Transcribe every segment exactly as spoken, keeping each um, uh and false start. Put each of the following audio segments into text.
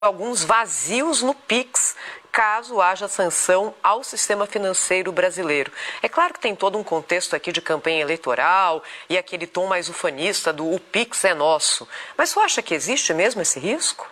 alguns vazios no Pix, caso haja sanção ao sistema financeiro brasileiro. É claro que tem todo um contexto aqui de campanha eleitoral e aquele tom mais ufanista do o Pix é nosso. Mas você acha que existe mesmo esse risco?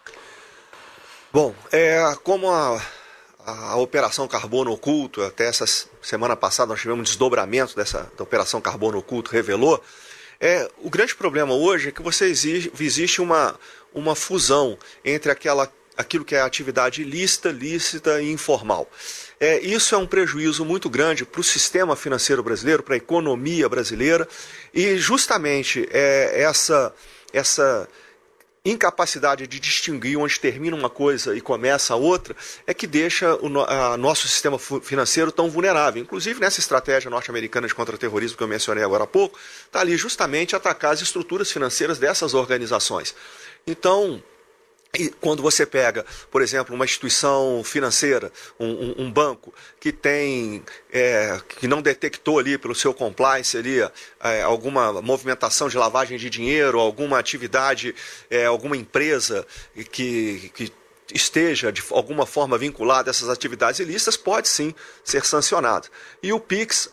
Bom, é, como a, a, a Operação Carbono Oculto, até essa semana passada nós tivemos um desdobramento dessa da Operação Carbono Oculto, revelou, é, o grande problema hoje é que você exige, existe uma, uma fusão entre aquela aquilo que é atividade ilícita, lícita e informal. É, isso é um prejuízo muito grande para o sistema financeiro brasileiro, para a economia brasileira, e justamente é, essa, essa incapacidade de distinguir onde termina uma coisa e começa a outra é que deixa o no, a, nosso sistema financeiro tão vulnerável. Inclusive, nessa estratégia norte-americana de contra-terrorismo que eu mencionei agora há pouco, está ali justamente atacar as estruturas financeiras dessas organizações. Então, e quando você pega, por exemplo, uma instituição financeira, um, um, um banco, que tem, é, que não detectou ali pelo seu compliance ali, é, alguma movimentação de lavagem de dinheiro, alguma atividade, é, alguma empresa que, que esteja de alguma forma vinculada a essas atividades ilícitas, pode sim ser sancionado. E o Pix,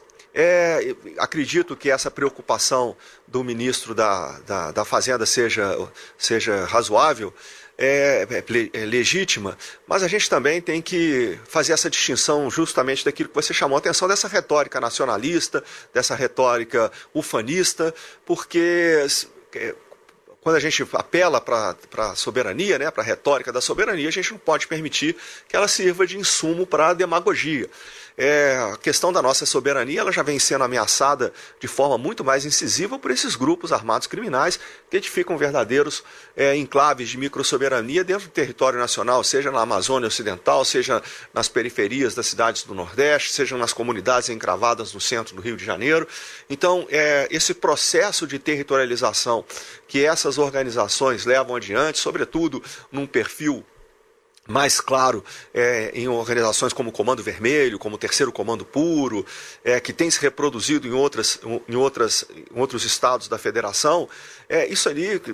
é, acredito que essa preocupação do ministro da, da, da Fazenda seja, seja razoável, É, é legítima, mas a gente também tem que fazer essa distinção justamente daquilo que você chamou a atenção, dessa retórica nacionalista, dessa retórica ufanista, porque quando a gente apela para a soberania, né, para a retórica da soberania, a gente não pode permitir que ela sirva de insumo para a demagogia. É, a questão da nossa soberania ela já vem sendo ameaçada de forma muito mais incisiva por esses grupos armados criminais que edificam verdadeiros é, enclaves de microsoberania dentro do território nacional, seja na Amazônia Ocidental, seja nas periferias das cidades do Nordeste, seja nas comunidades encravadas no centro do Rio de Janeiro. Então, é, esse processo de territorialização que essas organizações levam adiante, sobretudo num perfil mais claro, é, em organizações como o Comando Vermelho, como o Terceiro Comando Puro, é, que tem se reproduzido em, outras, em, outras, em outros estados da federação, é, isso ali,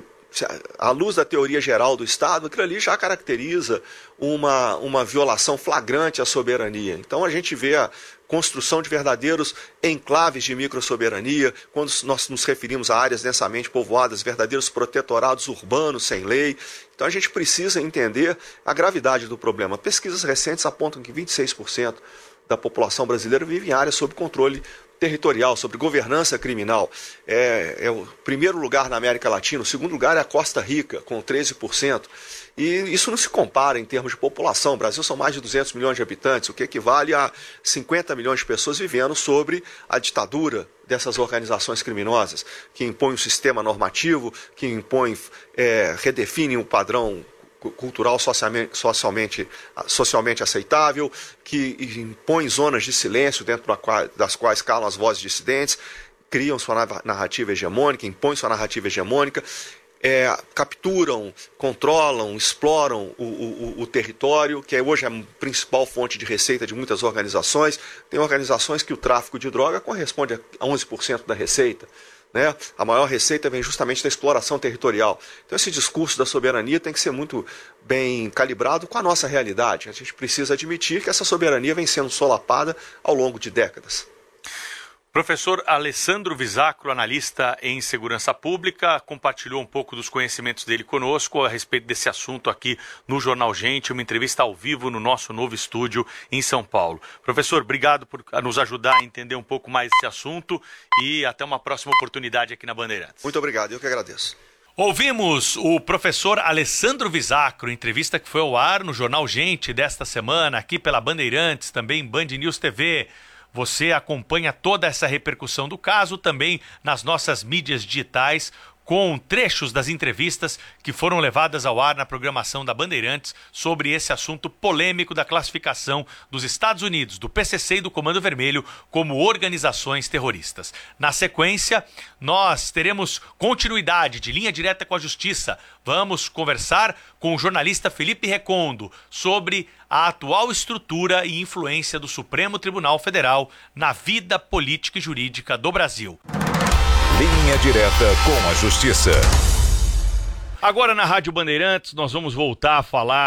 à luz da teoria geral do Estado, aquilo ali já caracteriza uma, uma violação flagrante à soberania. Então a gente vê a construção de verdadeiros enclaves de microsoberania, quando nós nos referimos a áreas densamente povoadas, verdadeiros protetorados urbanos sem lei. Então a gente precisa entender a gravidade do problema. Pesquisas recentes apontam que vinte e seis por cento da população brasileira vive em áreas sob controle territorial, sobre governança criminal. É, é o primeiro lugar na América Latina, o segundo lugar é a Costa Rica, com treze por cento. E isso não se compara em termos de população. O Brasil são mais de duzentos milhões de habitantes, o que equivale a cinquenta milhões de pessoas vivendo sobre a ditadura dessas organizações criminosas, que impõem um sistema normativo, que impõem, é, redefinem um padrão cultural socialmente, socialmente, socialmente aceitável, que impõe zonas de silêncio dentro das quais calam as vozes dissidentes, criam sua narrativa hegemônica, impõem sua narrativa hegemônica, é, capturam, controlam, exploram o, o, o território, que é hoje a principal fonte de receita de muitas organizações. Tem organizações que o tráfico de droga corresponde a onze por cento da receita. Né? A maior receita vem justamente da exploração territorial. Então esse discurso da soberania tem que ser muito bem calibrado com a nossa realidade. A gente precisa admitir que essa soberania vem sendo solapada ao longo de décadas. Professor Alessandro Visacro, analista em segurança pública, compartilhou um pouco dos conhecimentos dele conosco a respeito desse assunto aqui no Jornal Gente, uma entrevista ao vivo no nosso novo estúdio em São Paulo. Professor, obrigado por nos ajudar a entender um pouco mais esse assunto e até uma próxima oportunidade aqui na Bandeirantes. Muito obrigado, eu que agradeço. Ouvimos o professor Alessandro Visacro, entrevista que foi ao ar no Jornal Gente desta semana, aqui pela Bandeirantes, também Band News T V. Você acompanha toda essa repercussão do caso também nas nossas mídias digitais, com trechos das entrevistas que foram levadas ao ar na programação da Bandeirantes sobre esse assunto polêmico da classificação dos Estados Unidos, do P C C e do Comando Vermelho como organizações terroristas. Na sequência, nós teremos continuidade de Linha Direta com a Justiça. Vamos conversar com o jornalista Felipe Recondo sobre a atual estrutura e influência do Supremo Tribunal Federal na vida política e jurídica do Brasil. Linha Direta com a Justiça. Agora na Rádio Bandeirantes nós vamos voltar a falar